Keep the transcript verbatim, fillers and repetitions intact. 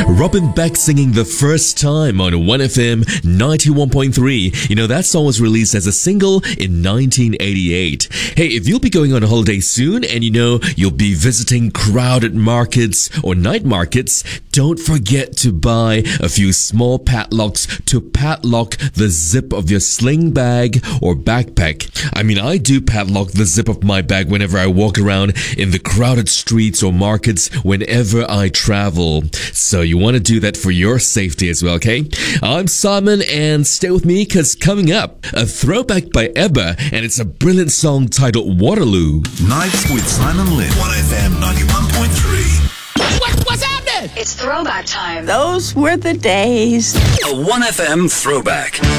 Robin Beck singing The First Time on one F M ninety-one point three. You know, that song was released as a single in nineteen eighty-eight. Hey, if you'll be going on a holiday soon and you know you'll be visiting crowded markets or night markets, don't forget to buy a few small padlocks to padlock the zip of your sling bag or backpack. I mean, I do padlock the zip of my bag whenever I walk around in the crowded streets or markets whenever I travel. So you want to do that for your safety as well, okay? I'm Simon, and stay with me because coming up, a throwback by Ebba, and it's a brilliant song titled Waterloo. Nights with Simon Lynn. one F M ninety-one point three. What, what's happening? It's throwback time. Those were the days. A one F M throwback.